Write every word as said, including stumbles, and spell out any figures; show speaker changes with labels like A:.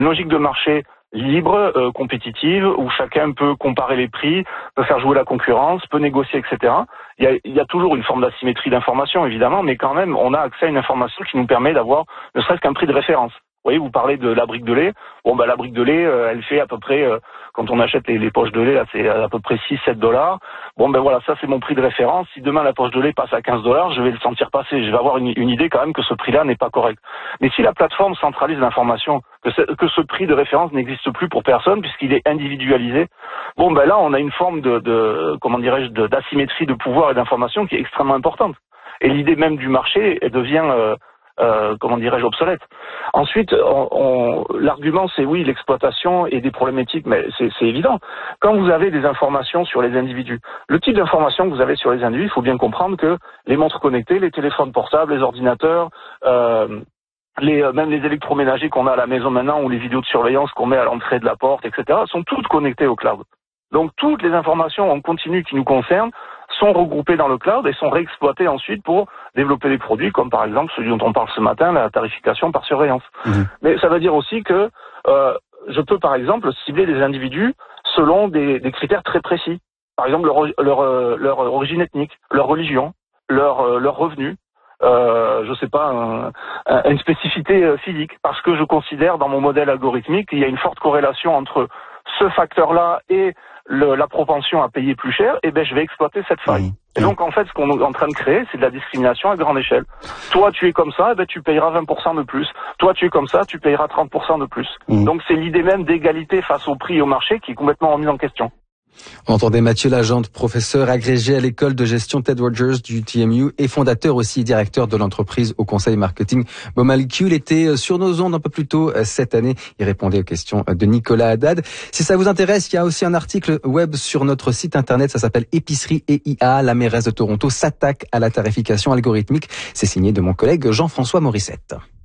A: Une logique de marché libre, euh, compétitive, où chacun peut comparer les prix, peut faire jouer la concurrence, peut négocier, et cetera. Il y a, il y a toujours une forme d'asymétrie d'information, évidemment, mais quand même, on a accès à une information qui nous permet d'avoir ne serait-ce qu'un prix de référence. Vous voyez, vous parlez de la brique de lait. Bon, bah la brique de lait, euh, elle fait à peu près, euh, quand on achète les, les poches de lait, là, c'est à peu près six sept dollars. Bon, ben voilà, ça c'est mon prix de référence. Si demain la poche de lait passe à quinze dollars, je vais le sentir passer. Je vais avoir une, une idée quand même que ce prix-là n'est pas correct. Mais si la plateforme centralise l'information, que, que ce prix de référence n'existe plus pour personne puisqu'il est individualisé, bon, ben là, on a une forme de, de comment dirais-je, de, d'asymétrie de pouvoir et d'information qui est extrêmement importante. Et l'idée même du marché elle devient euh, Euh, comment dirais-je, obsolète. Ensuite, on, on, l'argument c'est oui, l'exploitation et des problématiques, mais c'est, c'est évident. Quand vous avez des informations sur les individus, le type d'information que vous avez sur les individus, il faut bien comprendre que les montres connectées, les téléphones portables, les ordinateurs, euh, les, même les électroménagers qu'on a à la maison maintenant ou les vidéos de surveillance qu'on met à l'entrée de la porte, et cetera, sont toutes connectées au cloud. Donc toutes les informations en continu qui nous concernent sont regroupées dans le cloud et sont réexploitées ensuite pour développer des produits comme par exemple celui dont on parle ce matin, la tarification par surveillance. Mmh. Mais ça veut dire aussi que euh, je peux par exemple cibler des individus selon des, des critères très précis. Par exemple leur, leur, leur origine ethnique, leur religion, leur, leur revenu. Euh, je sais pas, un, un, une spécificité physique, parce que je considère dans mon modèle algorithmique qu'il y a une forte corrélation entre ce facteur-là et le, la propension à payer plus cher, et ben je vais exploiter cette faille. Mmh. Et donc en fait, ce qu'on est en train de créer, c'est de la discrimination à grande échelle. Toi, tu es comme ça, et ben tu payeras vingt pour cent de plus. Toi, tu es comme ça, tu payeras trente pour cent de plus. Mmh. Donc c'est l'idée même d'égalité face au prix et au marché qui est complètement remise en question.
B: On entendait Mathieu Lagente, professeur agrégé à l'école de gestion Ted Rogers du T M U et fondateur aussi directeur de l'entreprise au conseil marketing Momalq. Il était sur nos ondes un peu plus tôt cette année. Il répondait aux questions de Nicolas Haddad. Si ça vous intéresse, il y a aussi un article web sur notre site internet. Ça s'appelle Épicerie et I A. La mairesse de Toronto s'attaque à la tarification algorithmique. C'est signé de mon collègue Jean-François Morissette.